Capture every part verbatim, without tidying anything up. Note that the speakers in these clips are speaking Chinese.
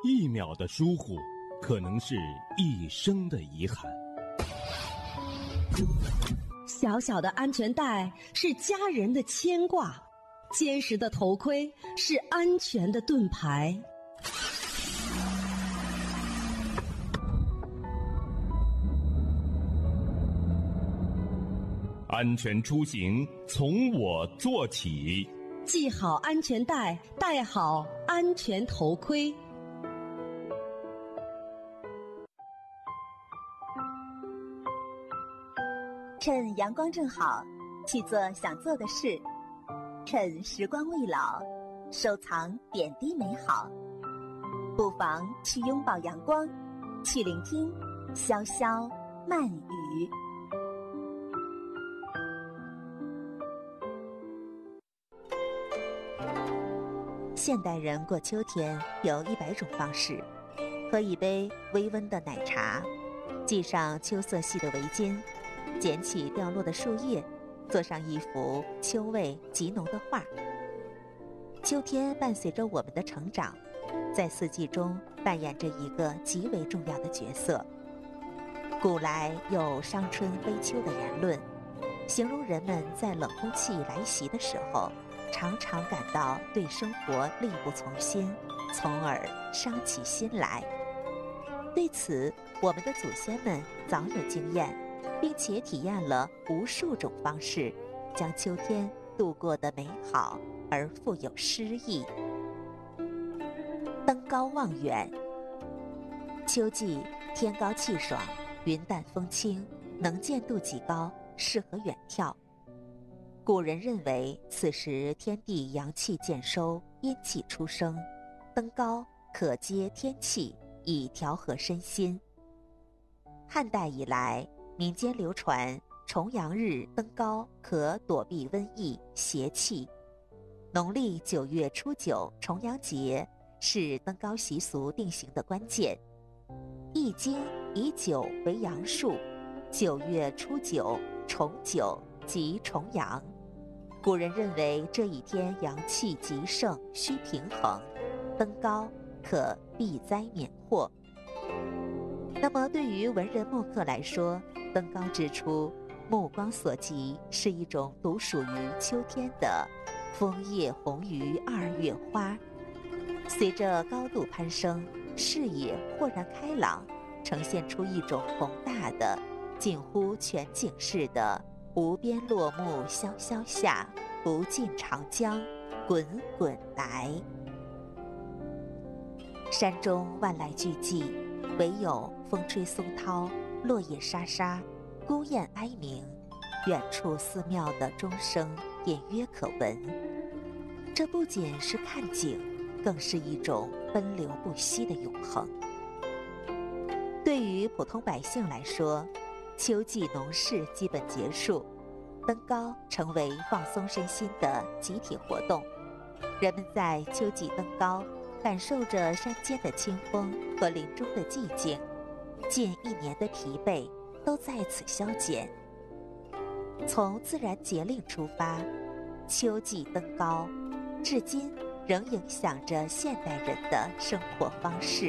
一秒的疏忽，可能是一生的遗憾。 小小的安全带是家人的牵挂，坚实的头盔是安全的盾牌。 安全出行从我做起， 系好安全带，戴好安全头盔。 趁阳光正好，去做想做的事；趁时光未老，收藏点滴美好。不妨去拥抱阳光，去聆听潇潇慢语。现代人过秋天有一百种方式：喝一杯微温的奶茶，系上秋色系的围巾，捡起掉落的树叶，做上一幅秋味极浓的画。秋天伴随着我们的成长，在四季中扮演着一个极为重要的角色。古来有伤春悲秋的言论，形容人们在冷空气来袭的时候，常常感到对生活力不从心，从而伤起心来。对此，我们的祖先们早有经验，并且体验了无数种方式，将秋天度过得美好而富有诗意。登高望远。秋季天高气爽，云淡风轻，能见度极高，适合远眺。古人认为此时天地阳气渐收，阴气初生，登高可接天气，以调和身心。汉代以来，民间流传重阳日登高可躲避瘟疫邪气。农历九月初九重阳节是登高习俗定型的关键。易经以九为阳数，九月初九重九即重阳。古人认为这一天阳气极盛，需平衡，登高可避灾免祸。那么对于文人墨客来说，登高之初，目光所及是一种独属于秋天的枫叶红于二月花。随着高度攀升，视野豁然开朗，呈现出一种宏大的近乎全景式的无边落木萧萧下，不尽长江滚滚来。山中万籁俱寂，唯有风吹松涛，落叶沙沙，孤雁哀鸣，远处寺庙的钟声隐约可闻。这不仅是看景，更是一种奔流不息的永恒。对于普通百姓来说，秋季农事基本结束，登高成为放松身心的集体活动。人们在秋季登高，感受着山间的清风和林中的寂静，近一年的疲惫都在此消减。从自然节令出发，秋季登高至今仍影响着现代人的生活方式。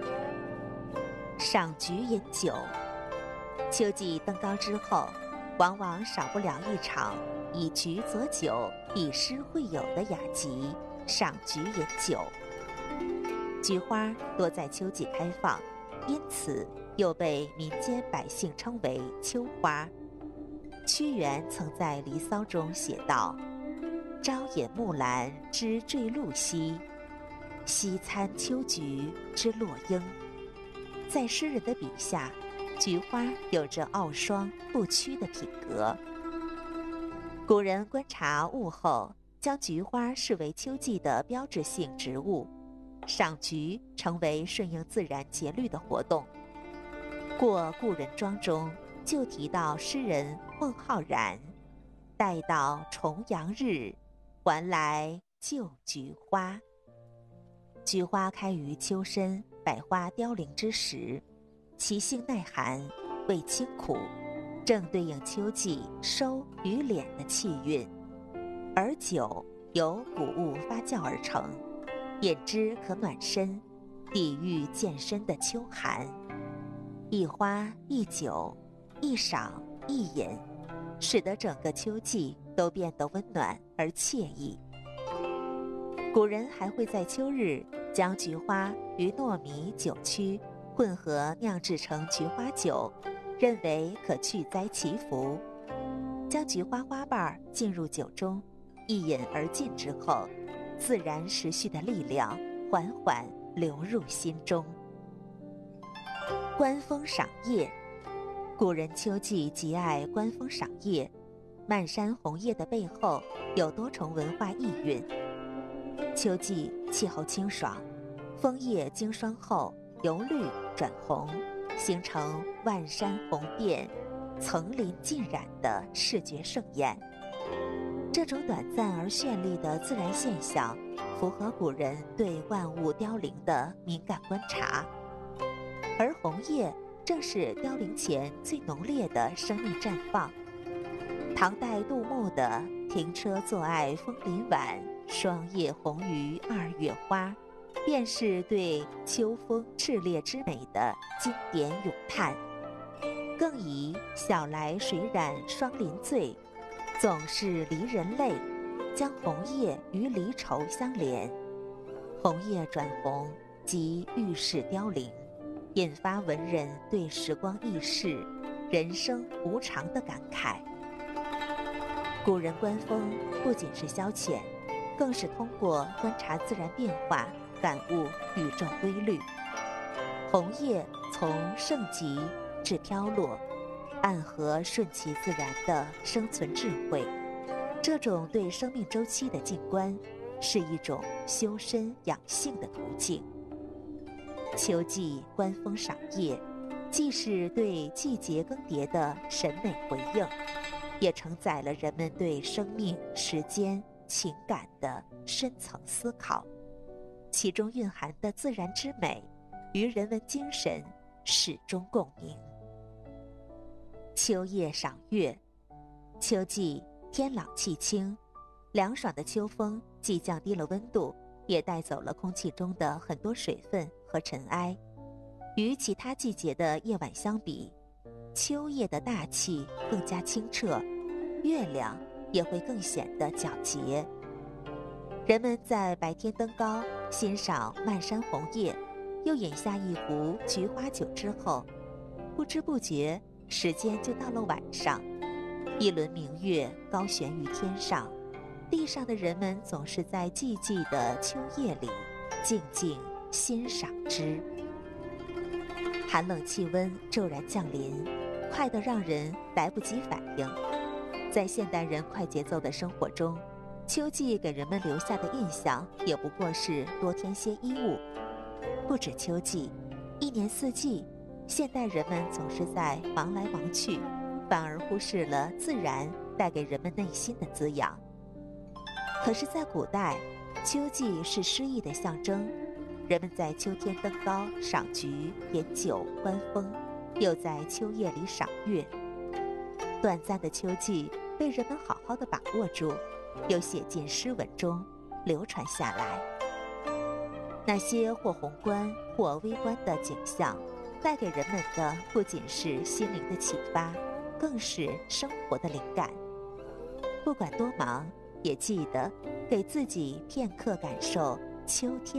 赏菊饮酒。秋季登高之后，往往少不了一场以菊佐酒，以诗会友的雅集——赏菊饮酒。菊花多在秋季开放，因此又被民间百姓称为秋花。屈原曾在《离骚》中写道：“朝饮木兰之坠露兮，夕餐秋菊之落英。”在诗人的笔下，菊花有着傲霜不屈的品格。古人观察物后，将菊花视为秋季的标志性植物，赏菊成为顺应自然节律的活动。过故人庄中就提到诗人孟浩然：“待到重阳日，还来就菊花。”菊花开于秋深，百花凋零之时，其性耐寒，味清苦，正对应秋季收与敛的气韵。而酒由谷物发酵而成，饮之可暖身， 抵御渐深的秋寒。一花一酒，一赏一饮，使得整个秋季都变得温暖而惬意。古人还会在秋日将菊花与糯米、酒曲混合酿制成菊花酒，认为可去灾祈福。将菊花花瓣浸入酒中，一饮而尽之后，自然时序的力量缓缓流入心中。观风赏叶，古人秋季极爱观风赏叶，漫山红叶的背后有多重文化意蕴。秋季气候清爽，枫叶经霜后由绿转红，形成万山红遍、层林尽染的视觉盛宴。这种短暂而绚丽的自然现象，符合古人对万物凋零的敏感观察。而红叶正是凋零前最浓烈的生命绽放。唐代杜牧的“停车坐爱枫林晚，霜叶红于二月花”，便是对秋风炽烈之美的经典咏叹。更以“晓来水染霜林醉，总是离人泪”，将红叶与离愁相连。红叶转红即预示凋零，引发文人对时光易逝、人生无常的感慨。古人观风不仅是消遣，更是通过观察自然变化，感悟宇宙规律。红叶从盛极至飘落，暗合顺其自然的生存智慧。这种对生命周期的静观，是一种修身养性的途径。秋季观风赏叶，既是对季节更迭的审美回应，也承载了人们对生命、时间、情感的深层思考，其中蕴含的自然之美与人文精神始终共鸣。秋夜赏月，秋季天朗气清，凉爽的秋风既降低了温度，也带走了空气中的很多水分和尘埃。与其他季节的夜晚相比，秋夜的大气更加清澈，月亮也会更显得皎洁。人们在白天登高欣赏漫山红叶，又饮下一壶菊花酒之后，不知不觉时间就到了晚上。一轮明月高悬于天上，地上的人们总是在寂寂的秋夜里静静欣赏之。寒冷气温骤然降临，快得让人来不及反应。在现代人快节奏的生活中，秋季给人们留下的印象也不过是多添些衣物。不止秋季，一年四季，现代人们总是在忙来忙去，反而忽视了自然带给人们内心的滋养。可是在古代，秋季是诗意的象征，人们在秋天登高赏菊、饮酒、观风，又在秋夜里赏月。短暂的秋季被人们好好的把握住，又写进诗文中，流传下来。那些或宏观或微观的景象，带给人们的不仅是心灵的启发，更是生活的灵感。不管多忙，也记得给自己片刻感受秋天